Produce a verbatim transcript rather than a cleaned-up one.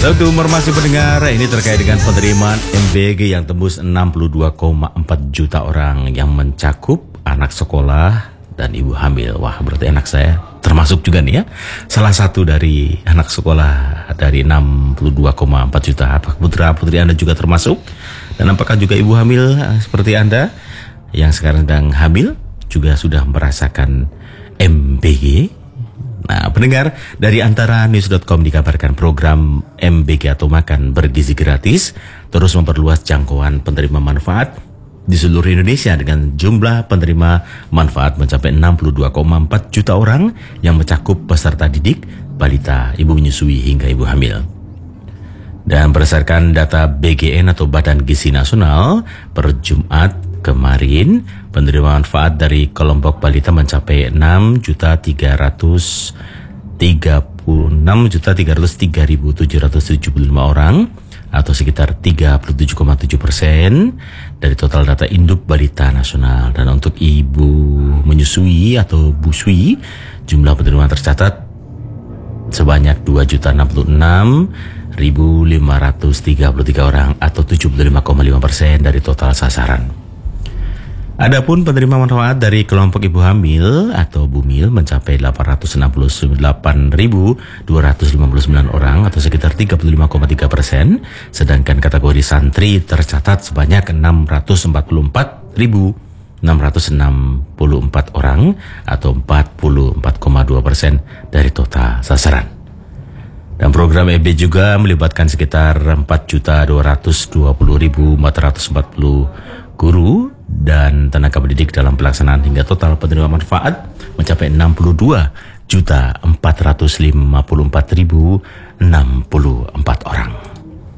Untuk informasi pendengar, ini terkait dengan penerimaan M B G yang tembus enam puluh dua koma empat juta orang yang mencakup anak sekolah dan ibu hamil. Wah, berarti anak saya termasuk juga nih ya. Salah satu dari anak sekolah dari enam puluh dua koma empat juta. Apakah putra-putri Anda juga termasuk? Dan apakah juga ibu hamil seperti Anda yang sekarang sedang hamil juga sudah merasakan M B G? Nah, pendengar, dari antara news dot com dikabarkan program M B G atau makan bergizi gratis terus memperluas jangkauan penerima manfaat di seluruh Indonesia dengan jumlah penerima manfaat mencapai enam puluh dua koma empat juta orang yang mencakup peserta didik, balita, ibu menyusui hingga ibu hamil. Dan berdasarkan data B G N atau Badan Gizi Nasional per Jumat kemarin, penerima manfaat dari kelompok balita mencapai enam juta tiga ratus tiga puluh enam juta tiga ratus tiga ribu tujuh ratus tujuh puluh lima orang atau sekitar tiga puluh tujuh koma tujuh persen dari total data induk balita nasional. Dan untuk ibu menyusui atau busui, jumlah penerima tercatat sebanyak dua juta enam puluh enam ribu lima ratus tiga puluh tiga orang atau tujuh puluh lima koma lima persen dari total sasaran. Adapun penerima manfaat dari kelompok ibu hamil atau bumil mencapai delapan ratus enam puluh delapan ribu dua ratus lima puluh sembilan orang atau sekitar tiga puluh lima koma tiga persen, sedangkan kategori santri tercatat sebanyak enam ratus empat puluh empat ribu enam ratus enam puluh empat orang atau empat puluh empat koma dua persen dari total sasaran. Dan program E B juga melibatkan sekitar empat juta dua ratus dua puluh ribu empat ratus empat puluh guru dan tenaga pendidik dalam pelaksanaan hingga total penerima manfaat mencapai enam puluh dua juta empat ratus lima puluh empat ribu enam puluh